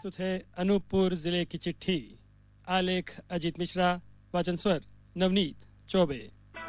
प्रस्तुत है अनूपपुर जिले की चिट्ठी। आलेख अजीत मिश्रा, वाचन स्वर नवनीत चौबे।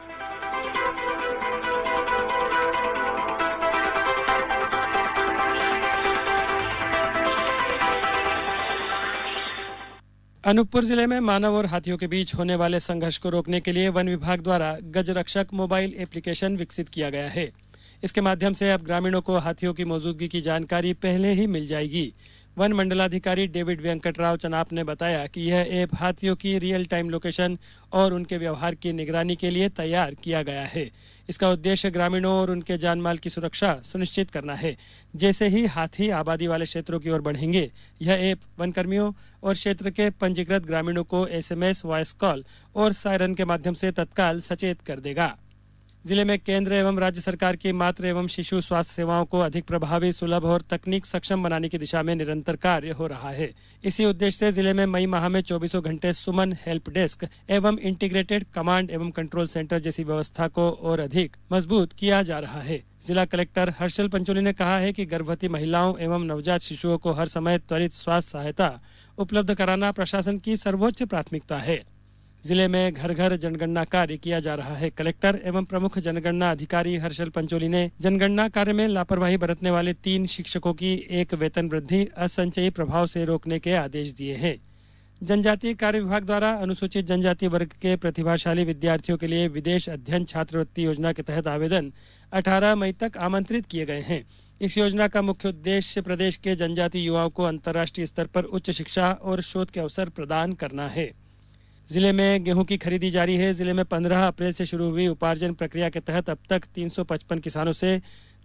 अनूपपुर जिले में मानव और हाथियों के बीच होने वाले संघर्ष को रोकने के लिए वन विभाग द्वारा गजरक्षक मोबाइल एप्लीकेशन विकसित किया गया है। इसके माध्यम से अब ग्रामीणों को हाथियों की मौजूदगी की जानकारी पहले ही मिल जाएगी। वन मंडलाधिकारी डेविड वेंकटराव चनाप ने बताया कि यह ऐप हाथियों की रियल टाइम लोकेशन और उनके व्यवहार की निगरानी के लिए तैयार किया गया है। इसका उद्देश्य ग्रामीणों और उनके जानमाल की सुरक्षा सुनिश्चित करना है। जैसे ही हाथी आबादी वाले क्षेत्रों की ओर बढ़ेंगे, यह ऐप वन कर्मियों और क्षेत्र के पंजीकृत ग्रामीणों को एसएमएस, वॉइस कॉल और सायरन के माध्यम से तत्काल सचेत कर देगा। जिले में केंद्र एवं राज्य सरकार की मातृ एवं शिशु स्वास्थ्य सेवाओं को अधिक प्रभावी, सुलभ और तकनीक सक्षम बनाने की दिशा में निरंतर कार्य हो रहा है। इसी उद्देश्य से जिले में मई माह में 24 घंटे सुमन हेल्प डेस्क एवं इंटीग्रेटेड कमांड एवं कंट्रोल सेंटर जैसी व्यवस्था को और अधिक मजबूत किया जा रहा है। जिला कलेक्टर हर्षल पंचोली ने कहा है कि गर्भवती महिलाओं एवं नवजात शिशुओं को हर समय त्वरित स्वास्थ्य सहायता उपलब्ध कराना प्रशासन की सर्वोच्च प्राथमिकता है। जिले में घर घर जनगणना कार्य किया जा रहा है। कलेक्टर एवं प्रमुख जनगणना अधिकारी हर्षल पंचोली ने जनगणना कार्य में लापरवाही बरतने वाले 3 शिक्षकों की एक वेतन वृद्धि असंचयी प्रभाव से रोकने के आदेश दिए हैं। जनजातीय कार्य विभाग द्वारा अनुसूचित जनजाति वर्ग के प्रतिभाशाली विद्यार्थियों के लिए विदेश अध्ययन छात्रवृत्ति योजना के तहत आवेदन 18 मई तक आमंत्रित किए गए हैं। इस योजना का मुख्य उद्देश्य प्रदेश के जनजातीय युवाओं को अंतर्राष्ट्रीय स्तर पर उच्च शिक्षा और शोध के अवसर प्रदान करना है। जिले में गेहूं की खरीदी जारी है। जिले में 15 अप्रैल से शुरू हुई उपार्जन प्रक्रिया के तहत अब तक 355 किसानों से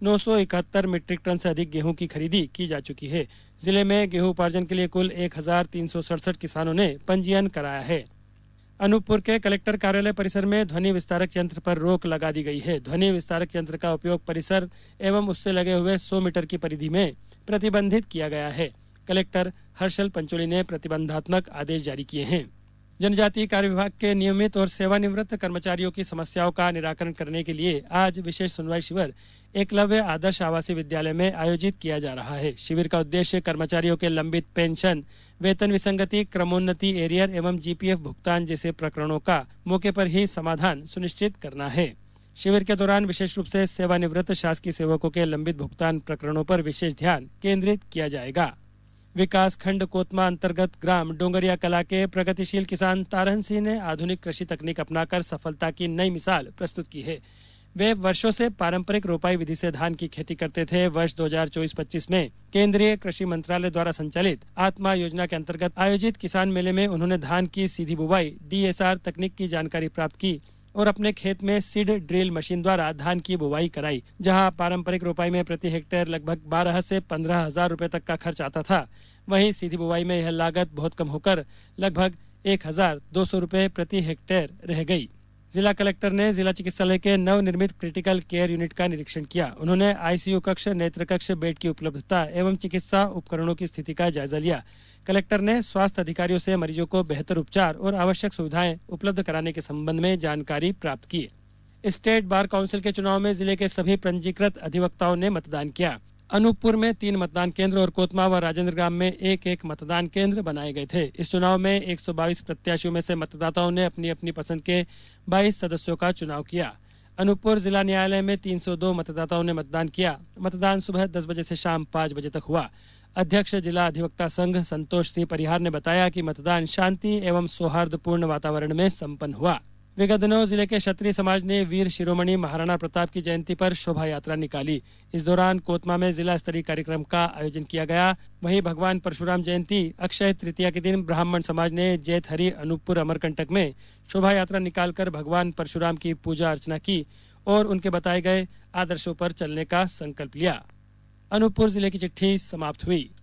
971 मीट्रिक टन से अधिक गेहूं की खरीदी की जा चुकी है। जिले में गेहूं उपार्जन के लिए कुल 1367 किसानों ने पंजीयन कराया है। अनूपपुर के कलेक्टर कार्यालय परिसर में ध्वनि विस्तारक यंत्र पर रोक लगा दी गई है। ध्वनि विस्तारक यंत्र का उपयोग परिसर एवं उससे लगे हुए 100 मीटर की परिधि में प्रतिबंधित किया गया है। कलेक्टर हर्षल पंचोली ने प्रतिबंधात्मक आदेश जारी किए हैं। जनजातीय कार्य विभाग के नियमित और सेवानिवृत्त कर्मचारियों की समस्याओं का निराकरण करने के लिए आज विशेष सुनवाई शिविर एकलव्य आदर्श आवासीय विद्यालय में आयोजित किया जा रहा है। शिविर का उद्देश्य कर्मचारियों के लंबित पेंशन, वेतन विसंगति, क्रमोन्नति, एरियर एवं जीपीएफ भुगतान जैसे प्रकरणों का मौके पर ही समाधान सुनिश्चित करना है। शिविर के दौरान विशेष रूप से सेवानिवृत्त शासकीय सेवकों के लंबित भुगतान प्रकरणों पर विशेष ध्यान केंद्रित किया जाएगा। विकास खंड कोतमा अंतर्गत ग्राम डोंगरिया कला के प्रगतिशील किसान तारहन सिंह ने आधुनिक कृषि तकनीक अपनाकर सफलता की नई मिसाल प्रस्तुत की है। वे वर्षों से पारंपरिक रोपाई विधि से धान की खेती करते थे। वर्ष 2024-25 में केंद्रीय कृषि मंत्रालय द्वारा संचालित आत्मा योजना के अंतर्गत आयोजित किसान मेले में उन्होंने धान की सीधी बुवाई डीएसआर तकनीक की जानकारी प्राप्त की और अपने खेत में सीड ड्रिल मशीन द्वारा धान की बुवाई कराई। जहां पारंपरिक रोपाई में प्रति हेक्टेयर लगभग 12 से 15 हजार रुपए तक का खर्च आता था, वहीं सीधी बुवाई में यह लागत बहुत कम होकर लगभग 1200 रुपए प्रति हेक्टेयर रह गई। जिला कलेक्टर ने जिला चिकित्सालय के नवनिर्मित क्रिटिकल केयर यूनिट का निरीक्षण किया। उन्होंने आईसीयू कक्ष, नेत्र कक्ष, बेड की उपलब्धता एवं चिकित्सा उपकरणों की स्थिति का जायजा लिया। कलेक्टर ने स्वास्थ्य अधिकारियों से मरीजों को बेहतर उपचार और आवश्यक सुविधाएं उपलब्ध कराने के संबंध में जानकारी प्राप्त की। स्टेट बार काउंसिल के चुनाव में जिले के सभी पंजीकृत अधिवक्ताओं ने मतदान किया। अनूपपुर में 3 मतदान केंद्र और कोतमा व राजेंद्र ग्राम में एक मतदान केंद्र बनाए गए थे। इस चुनाव में 122 प्रत्याशियों में से मतदाताओं ने अपनी अपनी पसंद के 22 सदस्यों का चुनाव किया। अनूपपुर जिला न्यायालय में 302 मतदाताओं ने मतदान किया। मतदान सुबह 10 बजे से शाम 5 बजे तक हुआ। अध्यक्ष जिला अधिवक्ता संघ संतोष सिंह परिहार ने बताया कि मतदान शांति एवं सौहार्दपूर्ण वातावरण में संपन्न हुआ। विगत दिनों जिले के क्षत्रिय समाज ने वीर शिरोमणि महाराणा प्रताप की जयंती पर शोभा यात्रा निकाली। इस दौरान कोतमा में जिला स्तरीय कार्यक्रम का आयोजन किया गया। वहीं भगवान परशुराम जयंती अक्षय तृतीया के दिन ब्राह्मण समाज ने जैतहरी अनूपपुर अमरकंटक में शोभा यात्रा निकालकर भगवान परशुराम की पूजा अर्चना की और उनके बताए गए आदर्शों पर चलने का संकल्प लिया। अनूपपुर जिले की चिट्ठी समाप्त हुई।